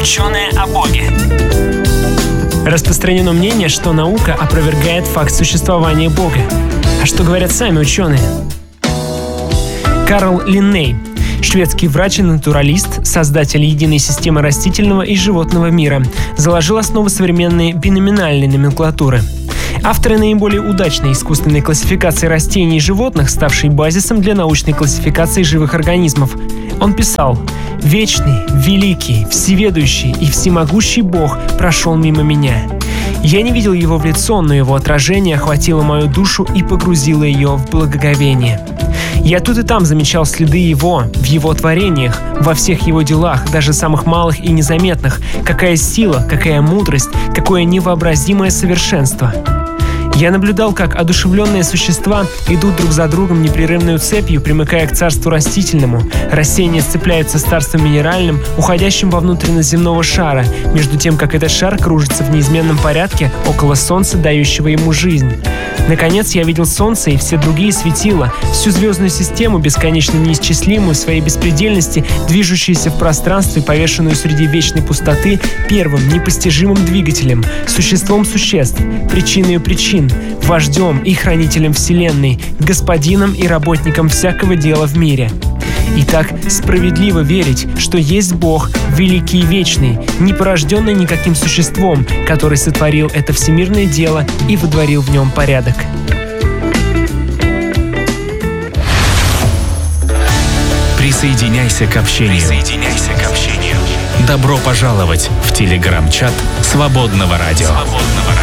Ученые о Боге. Распространено мнение, что наука опровергает факт существования Бога. А что говорят сами ученые? Карл Линней, шведский врач и натуралист, создатель единой системы растительного и животного мира, заложил основы современной биноминальной номенклатуры. Авторы наиболее удачной искусственной классификации растений и животных, ставшей базисом для научной классификации живых организмов. Он писал: «Вечный, великий, всеведущий и всемогущий Бог прошел мимо меня. Я не видел его в лицо, но его отражение охватило мою душу и погрузило ее в благоговение. Я тут и там замечал следы его, в его творениях, во всех его делах, даже самых малых и незаметных. Какая сила, какая мудрость, какое невообразимое совершенство. Я наблюдал, как одушевленные существа идут друг за другом непрерывной цепью, примыкая к царству растительному. Растения сцепляются с царством минеральным, уходящим во внутренность земного шара, между тем, как этот шар кружится в неизменном порядке около Солнца, дающего ему жизнь. Наконец, я видел Солнце и все другие светила, всю звездную систему, бесконечно неисчислимую в своей беспредельности, движущуюся в пространстве, повешенную среди вечной пустоты, первым непостижимым двигателем, существом существ, причиной причин, вождем и хранителем Вселенной, господином и работником всякого дела в мире. Итак, справедливо верить, что есть Бог, великий и вечный, не порожденный никаким существом, который сотворил это всемирное дело и водворил в нем порядок». Присоединяйся к общению. Добро пожаловать в телеграм-чат Свободного радио.